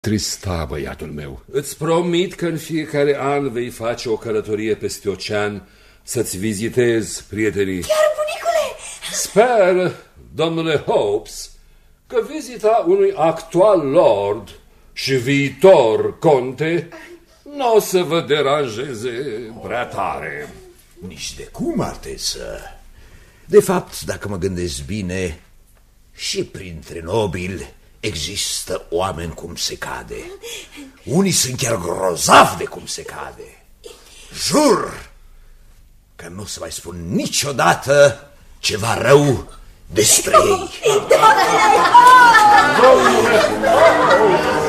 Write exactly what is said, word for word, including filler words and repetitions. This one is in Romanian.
trista, băiatul meu. Îți promit că în fiecare an vei face o călătorie peste ocean să-ți vizitezi prietenii. Chiar, bunicule? Sper, domnule Hopes, că vizita unui actual lord și viitor conte nu o să vă deranjeze prea tare. Nici de cum, Altesă. De fapt, dacă mă gândesc bine, și printre nobili există oameni cum se cade. Unii sunt chiar grozavi de cum se cade. Jur că nu o să mai spun niciodată ceva rău despre ei.